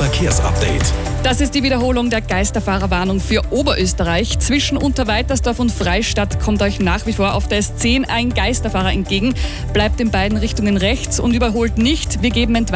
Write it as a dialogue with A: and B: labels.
A: Verkehrsupdate.
B: Das ist die Wiederholung der Geisterfahrerwarnung für Oberösterreich. Zwischen Unterweitersdorf und Freistadt kommt euch nach wie vor auf der S10 ein Geisterfahrer entgegen. Bleibt in beiden Richtungen rechts und überholt nicht. Wir geben